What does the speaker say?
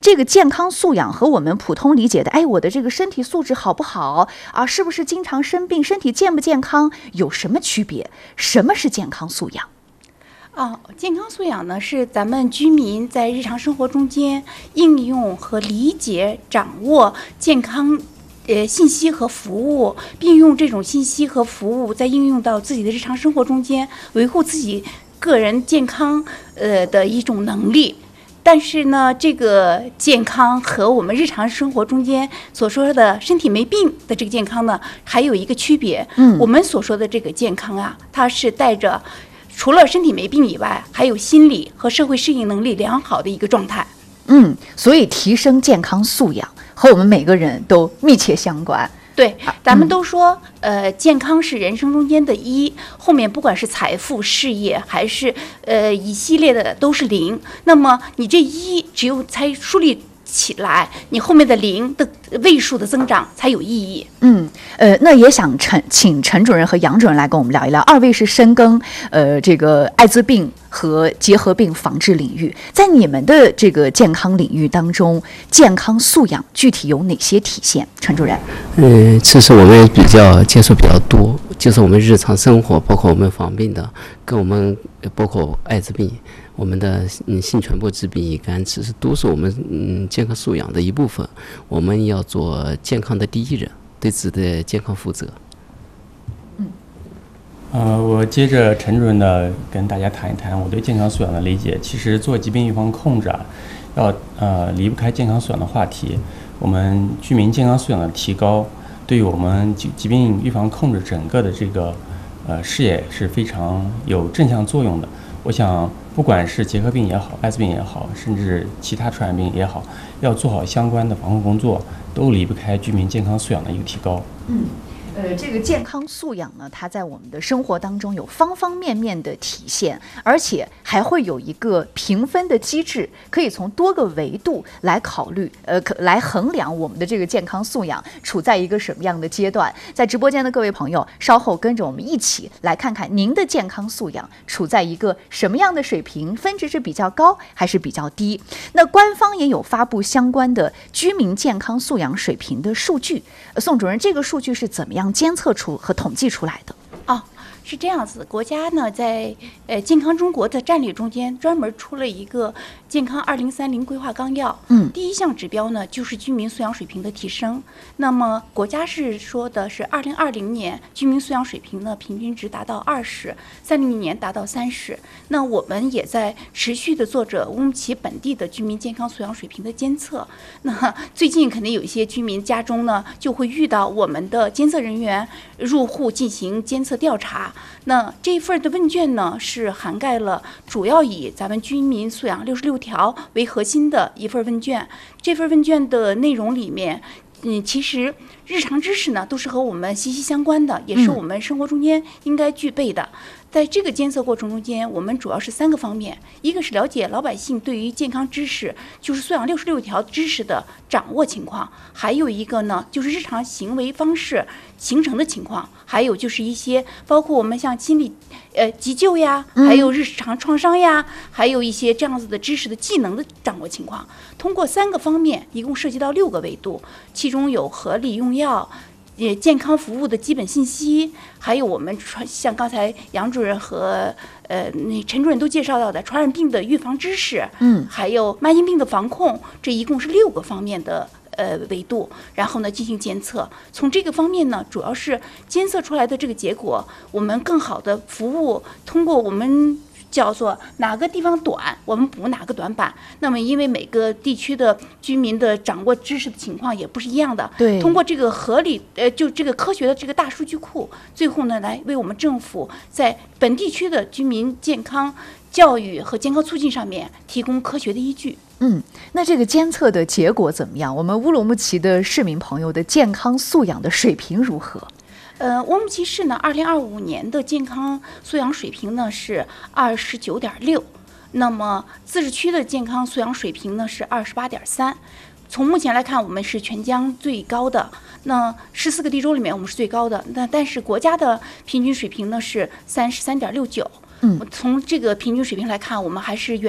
这个健康素养和我们普通理解的，我的这个身体素质好不好啊，是不是经常生病，身体健不健康，有什么区别？什么是健康素养？ 健康素养呢，是咱们居民在日常生活中间应用和理解、掌握健康信息和服务，并用这种信息和服务再应用到自己的日常生活中间，维护自己个人健康的一种能力。但是呢，这个健康和我们日常生活中间所说的身体没病的这个健康呢，还有一个区别。我们所说的这个健康啊，它是带着除了身体没病以外，还有心理和社会适应能力良好的一个状态。 所以提升健康素养和我们每个人都密切相关。 对，咱们都说，健康是人生中间的一，后面不管是财富、事业，还是一系列的都是零。那么你这一只有才树立起来，你后面的零的位数的增长才有意义。 那也想请陈主任和杨主任来跟我们聊一聊。二位是深耕这个艾滋病和结核病防治领域，在你们的这个健康领域当中，健康素养具体有哪些体现？陈主任。 其实我们比较接触比较多，就是我们日常生活，包括我们防病的，跟我们包括艾滋病。我们的性传播疾病、乙肝，其实都是我们健康素养的一部分。我们要做健康的第一人，对自己的健康负责。 我接着陈主任的跟大家谈一谈我对健康素养的理解。其实做疾病预防控制要离不开健康素养的话题。我们居民健康素养的提高，对于我们疾病预防控制整个的这个事业是非常有正向作用的。我想，不管是结核病也好，艾滋病也好，甚至其他传染病也好，要做好相关的防控工作，都离不开居民健康素养的一个提高。 这个健康素养呢，它在我们的生活当中有方方面面的体现，而且还会有一个评分的机制，可以从多个维度来考虑，来衡量我们的这个健康素养处在一个什么样的阶段。在直播间的各位朋友，稍后跟着我们一起来看看您的健康素养处在一个什么样的水平，分值是比较高还是比较低。那官方也有发布相关的居民健康素养水平的数据。宋主任，这个数据是怎么样监测出和统计出来的？ 是这样子，国家呢在健康中国的战略中间专门出了一个健康2030规划纲要。第一项指标呢就是居民素养水平的提升。那么国家是说的是2020年居民素养水平呢平均值达到20，30年达到30。那我们也在持续的做着乌鲁木齐本地的居民健康素养水平的监测。那最近肯定有一些居民家中呢就会遇到我们的监测人员入户进行监测调查。那这一份的问卷呢，是涵盖了主要以咱们居民素养66条为核心的一份问卷。这份问卷的内容里面，其实日常知识呢都是和我们息息相关的，也是我们生活中间应该具备的。在这个监测过程中间，我们主要是3个方面，一个是了解老百姓对于健康知识，就是素养66条知识的掌握情况；还有一个呢，就是日常行为方式形成的情况；还有就是一些包括我们像心理急救呀，还有日常创伤呀，还有一些这样子的知识的技能的掌握情况。通过3个方面，一共涉及到6个维度，其中有合理用药。健康服务的基本信息，还有我们像刚才杨主任和陈主任都介绍到的传染病的预防知识，还有慢性病的防控，这一共是6个方面的维度，然后呢进行监测。从这个方面呢，主要是监测出来的这个结果，我们更好的服务，通过我们叫做哪个地方短，我们补哪个短板。那么因为每个地区的居民的掌握知识的情况也不是一样的， 对， 通过这个合理就这个科学的这个大数据库，最后呢来为我们政府在本地区的居民健康教育和健康促进上面提供科学的依据。 那这个监测的结果怎么样？我们乌鲁木齐的市民朋友的健康素养的水平如何？ 乌鲁木齐市呢，2025年的健康素养水平呢是29.6，那么自治区的健康素养水平呢是28.3。从目前来看，我们是全疆最高的。那14个地州里面，我们是最高的。但是国家的平均水平呢是33.69。从这个平均水平来看，我们还是远